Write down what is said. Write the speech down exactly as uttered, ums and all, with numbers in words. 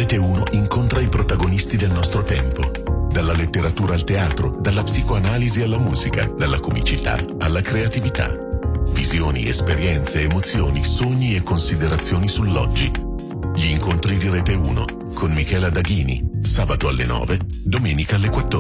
Rete uno incontra i protagonisti del nostro tempo. Dalla letteratura al teatro, dalla psicoanalisi alla musica, dalla comicità alla creatività. Visioni, esperienze, emozioni, sogni e considerazioni sull'oggi. Gli incontri di Rete uno con Michela Daghini, sabato alle nove, domenica alle quattordici.